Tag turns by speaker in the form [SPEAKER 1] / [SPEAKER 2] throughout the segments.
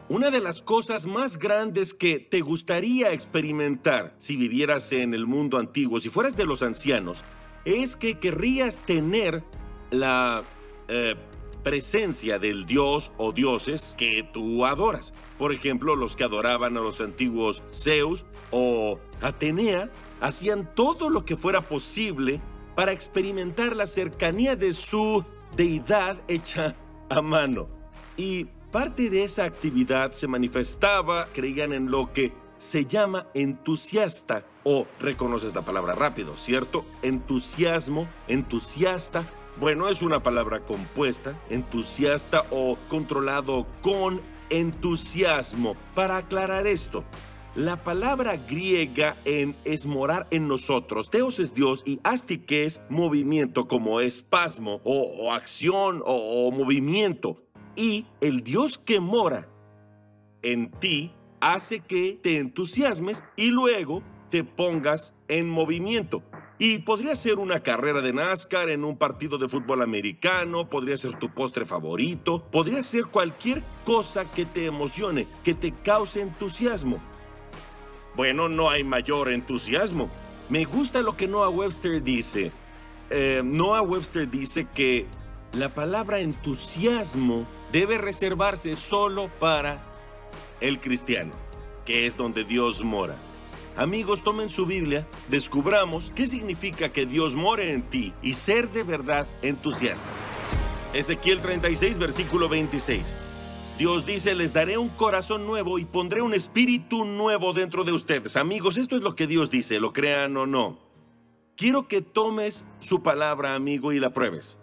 [SPEAKER 1] Una de las cosas más grandes que te gustaría experimentar si vivieras en el mundo antiguo, si fueras de los ancianos, es que querrías tener la presencia del dios o dioses que tú adoras. Por ejemplo, los que adoraban a los antiguos Zeus o Atenea hacían todo lo que fuera posible para experimentar la cercanía de su deidad hecha a mano. Y parte de esa actividad se manifestaba, creían en lo que se llama entusiasta, o reconoces la palabra rápido, ¿cierto? Entusiasmo, entusiasta. Bueno, es una palabra compuesta, entusiasta o controlado con entusiasmo. Para aclarar esto, la palabra griega en es morar en nosotros. Theos es Dios y astike es movimiento, como espasmo o acción o movimiento. Y el Dios que mora en ti hace que te entusiasmes y luego te pongas en movimiento. Y podría ser una carrera de NASCAR, en un partido de fútbol americano, podría ser tu postre favorito, podría ser cualquier cosa que te emocione, que te cause entusiasmo. Bueno, no hay mayor entusiasmo. Me gusta lo que Noah Webster dice. Noah Webster dice que la palabra entusiasmo debe reservarse solo para el cristiano, que es donde Dios mora. Amigos, tomen su Biblia, descubramos qué significa que Dios more en ti y ser de verdad entusiastas. Ezequiel 36, versículo 26. Dios dice, les daré un corazón nuevo y pondré un espíritu nuevo dentro de ustedes. Amigos, esto es lo que Dios dice, lo crean o no. Quiero que tomes su palabra, amigo, y la pruebes.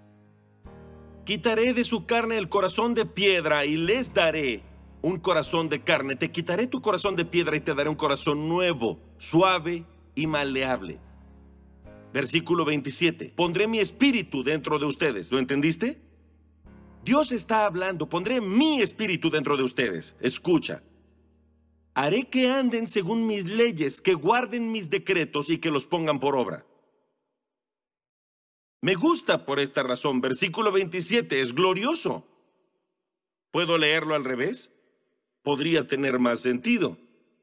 [SPEAKER 1] Quitaré de su carne el corazón de piedra y les daré un corazón de carne. Te quitaré tu corazón de piedra y te daré un corazón nuevo, suave y maleable. Versículo 27. Pondré mi espíritu dentro de ustedes. ¿Lo entendiste? Dios está hablando. Pondré mi espíritu dentro de ustedes. Escucha. Haré que anden según mis leyes, que guarden mis decretos y que los pongan por obra. Me gusta por esta razón. Versículo 27 es glorioso. ¿Puedo leerlo al revés? Podría tener más sentido.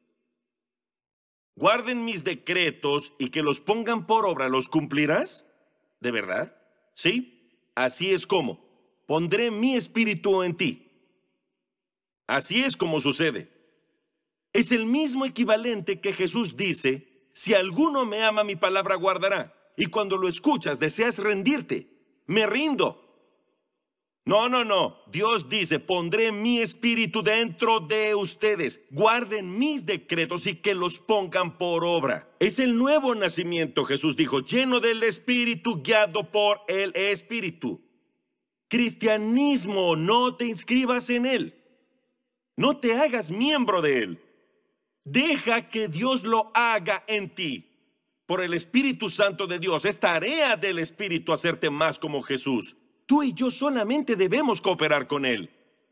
[SPEAKER 1] Guarden mis decretos y que los pongan por obra. ¿Los cumplirás? ¿De verdad? ¿Sí? Así es como. Pondré mi espíritu en ti. Así es como sucede. Es el mismo equivalente que Jesús dice, si alguno me ama, mi palabra guardará. Y cuando lo escuchas, deseas rendirte. Me rindo. No. Dios dice, pondré mi espíritu dentro de ustedes. Guarden mis decretos y que los pongan por obra. Es el nuevo nacimiento, Jesús dijo, lleno del Espíritu, guiado por el Espíritu. Cristianismo, no te inscribas en él. No te hagas miembro de él. Deja que Dios lo haga en ti. Por el Espíritu Santo de Dios, es tarea del Espíritu hacerte más como Jesús. Tú y yo solamente debemos cooperar con Él.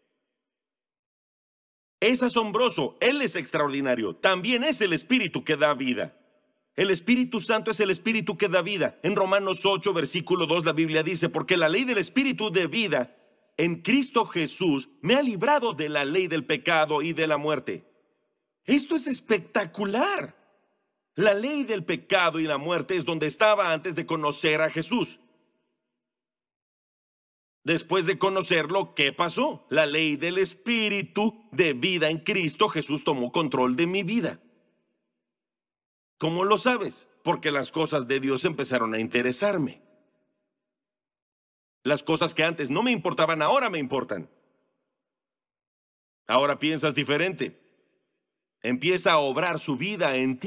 [SPEAKER 1] Es asombroso, Él es extraordinario. También es el Espíritu que da vida. El Espíritu Santo es el Espíritu que da vida. En Romanos 8, versículo 2, la Biblia dice, porque la ley del Espíritu de vida en Cristo Jesús me ha librado de la ley del pecado y de la muerte. Esto es espectacular. La ley del pecado y la muerte es donde estaba antes de conocer a Jesús. Después de conocerlo, ¿qué pasó? La ley del Espíritu de vida en Cristo Jesús tomó control de mi vida. ¿Cómo lo sabes? Porque las cosas de Dios empezaron a interesarme. Las cosas que antes no me importaban, ahora me importan. Ahora piensas diferente. Empieza a obrar su vida en ti.